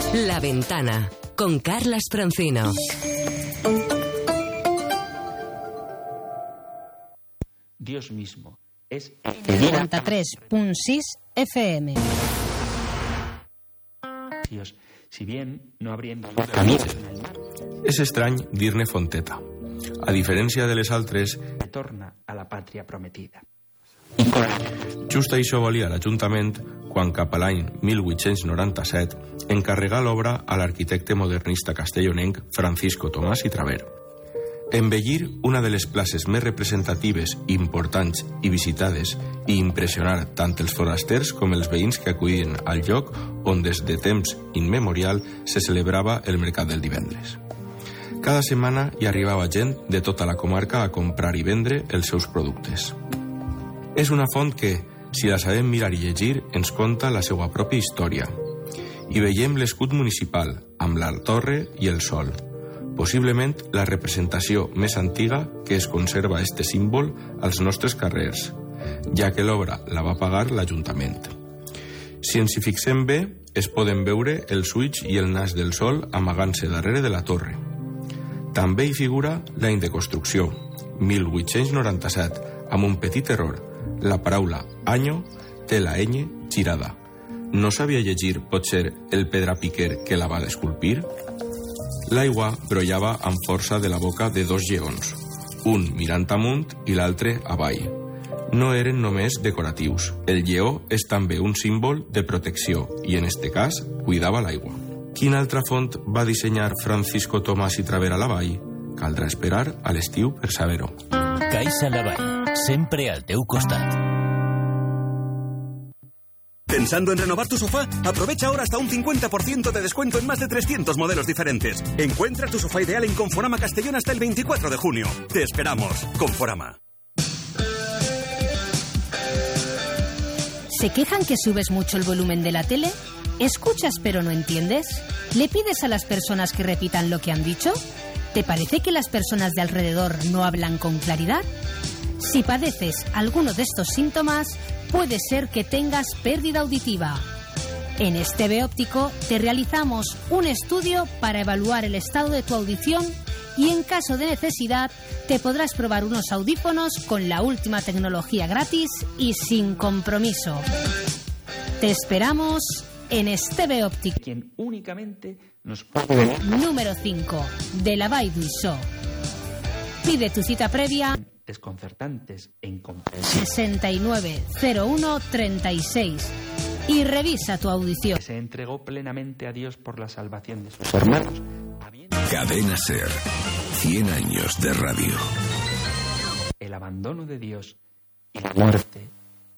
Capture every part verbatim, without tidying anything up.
La Ventana, con Carlas Francino. Dios mismo es noranta-tres punt sis F M. Dios, si bien no habría És estrany dir-ne fonteta. A diferència de les altres, retorna a la pàtria prometida. just això volia l'Ajuntament quan cap a l'any mil vuit-cents noranta-set encarregà l'obra a l'arquitecte modernista castellonenc Francisco Tomàs i Traver. Embellir una de les places més representatives, importants i visitades i impressionar tant els forasters com els veïns que acudien al lloc on des de temps immemorial se celebrava el mercat del divendres. Cada setmana hi arribava gent de tota la comarca a comprar i vendre els seus productes. És una font que, si la sabem mirar i llegir, ens conta la seva pròpia història. Hi veiem l'escut municipal, amb la torre i el sol. Possiblement la representació més antiga que es conserva este símbol als nostres carrers, ja que l'obra la va pagar l'Ajuntament. Si ens hi fixem bé, es poden veure els ulls i el nas del sol amagant-se darrere de la torre. També hi figura l'any de construcció, mil vuit-cents noranta-set, amb un petit error. La paraula año té la ñ girada. No sabia llegir, potser, el pedrapiquer que la va esculpir? L'aigua brollava amb força de la boca de dos lleons, un mirant amunt i l'altre avall. No eren només decoratius. El lleó és també un símbol de protecció i, en este cas, cuidava l'aigua. Quina altra font va dissenyar Francisco Tomàs i Traver a la vall? Caldrà esperar a l'estiu per saber-ho. Caixa Lavall, sempre al teu costat. ¿Pensando en renovar tu sofá? Aprovecha ahora hasta un cincuenta por ciento de descuento en más de trescientos modelos diferentes. Encuentra tu sofá ideal en Conforama Castellón hasta el veinticuatro de junio. Te esperamos. Conforama. ¿Se quejan que subes mucho el volumen de la tele? ¿Escuchas pero no entiendes? ¿Le pides a las personas que repitan lo que han dicho? ¿Te parece que las personas de alrededor no hablan con claridad? Si padeces alguno de estos síntomas, puede ser que tengas pérdida auditiva. En Esteve Óptico te realizamos un estudio para evaluar el estado de tu audición y en caso de necesidad te podrás probar unos audífonos con la última tecnología gratis y sin compromiso. Te esperamos en Esteve Óptico. Quien únicamente nos puede... Número cinco, de la Vall d'Uixó. Pide tu cita previa... desconcertantes e incomprensibles. sesenta y nueve cero uno treinta y seis y revisa tu audición. Se entregó plenamente a Dios por la salvación de sus hermanos. Cadena Ser, cien años de radio. El abandono de Dios y la muerte.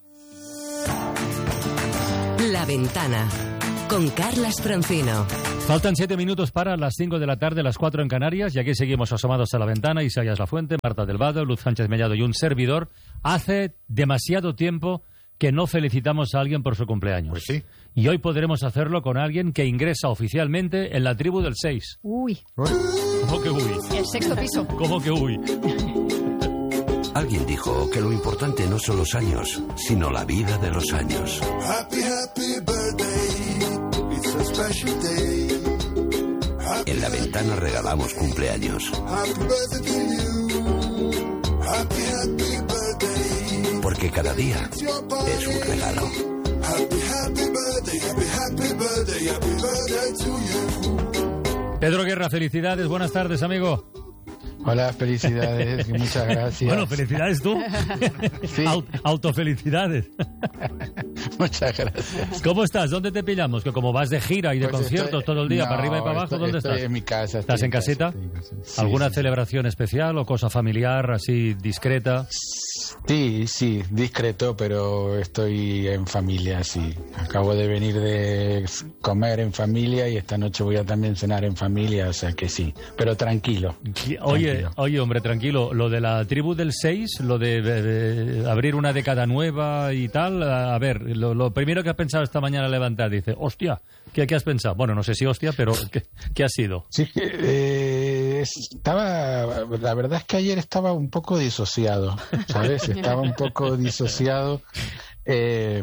La Ventana, con Carlas Francino. Faltan siete minutos para las cinco de la tarde, las cuatro en Canarias, y aquí seguimos asomados a la ventana. Isaías Lafuente, Marta del Vado, Luz Sánchez Mellado y un servidor. Hace demasiado tiempo que no felicitamos a alguien por su cumpleaños. Pues sí. Y hoy podremos hacerlo con alguien que ingresa oficialmente en la tribu del seis. Uy. ¿Cómo que uy? El sexto piso. ¿Cómo que uy? Alguien dijo que lo importante no son los años, sino la vida de los años. Happy, happy birthday. It's a special day. En La Ventana regalamos cumpleaños. Happy birthday to you. Happy, happy birthday. Porque cada día es un regalo. Happy, happy birthday. Happy, happy birthday. Happy birthday to you. Pedro Guerra, felicidades. Buenas tardes, amigo. Hola, felicidades y muchas gracias. Bueno, felicidades tú. Sí. Aut autofelicidades. Muchas gracias. ¿Cómo estás? ¿Dónde te pillamos? Que como vas de gira y de Pues conciertos estoy... todo el día, no, para arriba y para abajo, estoy, ¿dónde estoy estás? en mi casa. ¿Estás en, en casita? Casa, en casa. Sí, ¿Alguna sí, celebración especial o cosa familiar, así, discreta? Sí, sí, discreto, pero estoy en familia, sí. Acabo de venir de comer en familia y esta noche voy a también cenar en familia, o sea que sí, pero tranquilo. Oye, tranquilo. oye, hombre, tranquilo, lo de la tribu del seis, lo de, de, de abrir una década nueva y tal, a, a ver, lo, lo primero que has pensado esta mañana al levantar, dice, hostia, ¿qué, qué has pensado? Bueno, no sé si hostia, pero ¿qué, qué ha sido? Sí, eh, estaba, la verdad es que ayer estaba un poco disociado, ¿sabes? Estaba un poco disociado Eh,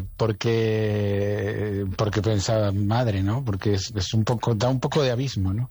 porque porque pensaba, madre, ¿no? Porque es, es un poco, da un poco de abismo, ¿no?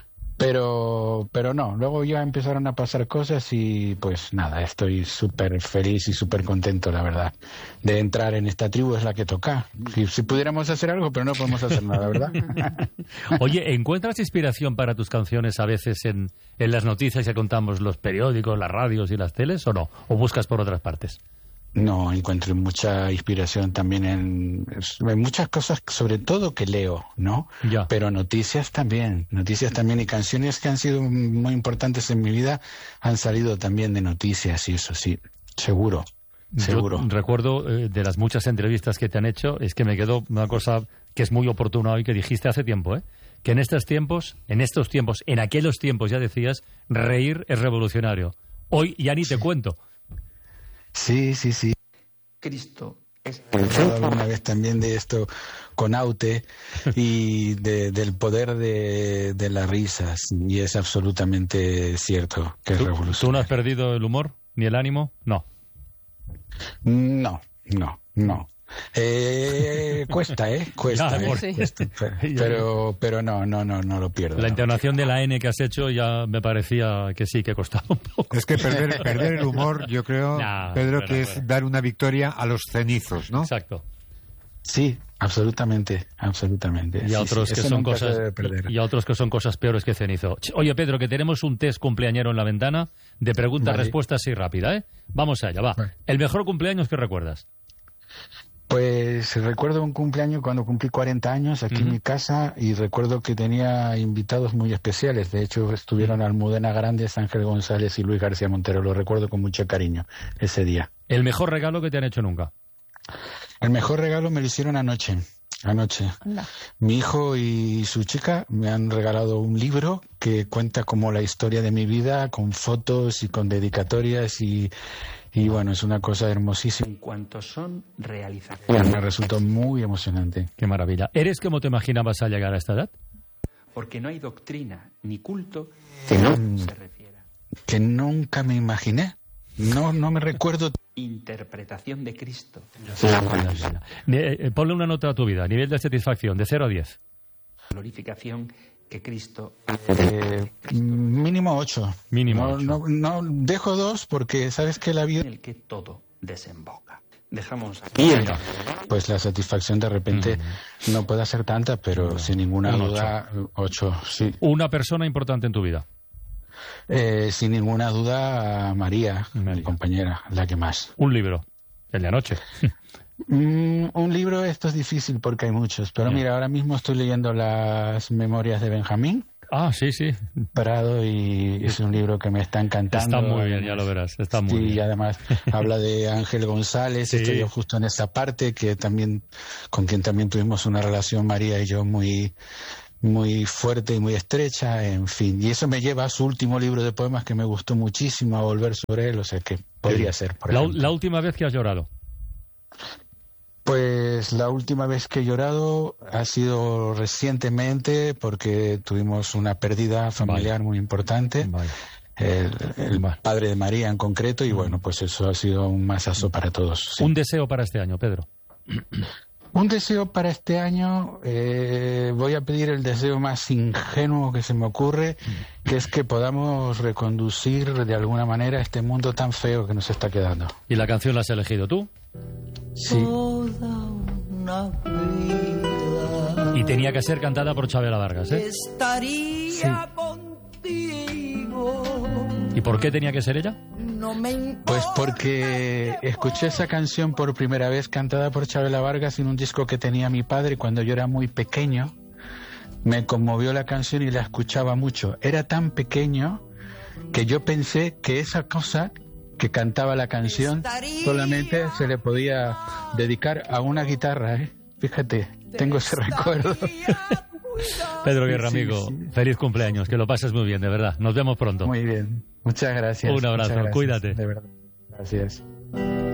Pero pero no, luego ya empezaron a pasar cosas y pues nada, estoy súper feliz y súper contento, la verdad, de entrar en esta tribu. Es la que toca. Si, si pudiéramos hacer algo, pero no podemos hacer nada, ¿verdad? Oye, ¿encuentras inspiración para tus canciones a veces en, en las noticias que contamos los periódicos, las radios y las teles, o no? ¿O buscas por otras partes? No, encuentro mucha inspiración también en, en muchas cosas, sobre todo que leo, ¿no? Ya. Pero noticias también, noticias también, y canciones que han sido muy importantes en mi vida han salido también de noticias, y eso sí, seguro, seguro. Yo recuerdo eh, de las muchas entrevistas que te han hecho, es que me quedó una cosa que es muy oportuna hoy, que dijiste hace tiempo, ¿eh? Que en estos tiempos, en estos tiempos, en aquellos tiempos ya decías, reír es revolucionario. Hoy ya ni te cuento. Sí, sí, sí. Cristo es... He hablado alguna vez también de esto con Aute y de, del poder de, de las risas, y es absolutamente cierto que es revolucionario. ¿Tú no has perdido el humor ni el ánimo? No. No, no, no. Eh, cuesta, ¿eh? Cuesta, Ya, ¿eh? Cuesta. Pero, pero no, no, no, no lo pierdo. La no. entonación de la N que has hecho ya me parecía que sí, que costaba un poco. Es que perder, perder el humor, yo creo, Nah, Pedro, bueno, que es bueno. dar una victoria a los cenizos, ¿no? Exacto. Sí, absolutamente, absolutamente. Y a Sí, otros sí, que eso son nunca se cosas debe perder. y a otros que son cosas peores que cenizo. Ch, Oye, Pedro, que tenemos un test cumpleañero en la ventana de preguntas-respuestas así rápida, ¿eh? Vamos allá, va. Vale. El mejor cumpleaños que recuerdas. Pues recuerdo un cumpleaños cuando cumplí cuarenta años aquí Ujú. en mi casa, y recuerdo que tenía invitados muy especiales. De hecho, estuvieron Almudena Grandes, Ángel González y Luis García Montero. Lo recuerdo con mucho cariño ese día. El mejor regalo que te han hecho nunca. El mejor regalo me lo hicieron anoche. Anoche. Mi hijo y su chica me han regalado un libro que cuenta como la historia de mi vida, con fotos y con dedicatorias, y, y bueno, es una cosa hermosísima. En cuanto son realizaciones. Me resultó muy emocionante. Qué maravilla. ¿Eres como te imaginabas al llegar a esta edad? Porque no hay doctrina ni culto que no se refiera. Que nunca me imaginé. No, no me recuerdo. Interpretación de Cristo. Ni- eh, ponle una nota a tu vida, nivel de satisfacción, de cero a diez. Glorificación que Cristo... Eh, mínimo ocho. Mínimo no, ocho. No, no, dejo dos porque sabes que la vida... en el que todo desemboca. Dejamos aquí el... Pues la satisfacción de repente no puede ser tanta, pero sin ninguna Un duda, ocho, sí. Una persona importante en tu vida. Eh, sin ninguna duda, María, María. mi compañera, la que más. Un libro. El de anoche. Mm, un libro, esto es difícil porque hay muchos, pero Ya. mira, ahora mismo estoy leyendo las memorias de Benjamín Ah, sí, sí. Prado, y es un libro que me está encantando. Está muy bien, ya lo verás. Está muy Sí, bien. y además habla de Ángel González, Sí. estoy yo justo en esa parte, que también, con quien también tuvimos una relación, María y yo, muy, muy fuerte y muy estrecha, en fin. Y eso me lleva a su último libro de poemas, que me gustó muchísimo, a volver sobre él, o sea que podría ser, por La, ejemplo. la última vez que has llorado. Pues la última vez que he llorado ha sido recientemente, porque tuvimos una pérdida familiar muy importante. Vale. El, el Vale. padre de María en concreto, y bueno, pues eso ha sido un masazo para todos. sí. Un deseo para este año, Pedro. Un deseo para este año, eh, voy a pedir el deseo más ingenuo que se me ocurre, que es que podamos reconducir de alguna manera este mundo tan feo que nos está quedando. ¿Y la canción la has elegido tú? Sí. Y tenía que ser cantada por Chabela Vargas, ¿eh? Estaría contigo. ¿Y por qué tenía que ser ella? No me importa. Pues porque escuché esa canción por primera vez cantada por Chabela Vargas en un disco que tenía mi padre cuando yo era muy pequeño. Me conmovió la canción y la escuchaba mucho. Era tan pequeño que yo pensé que esa cosa que cantaba la canción solamente se le podía dedicar a una guitarra, ¿eh? Fíjate, tengo ese recuerdo. Pedro Guerra, Sí, amigo, sí. feliz cumpleaños, que lo pases muy bien, de verdad. Nos vemos pronto. Muy bien, muchas gracias. Un abrazo, muchas gracias, cuídate. De verdad, gracias.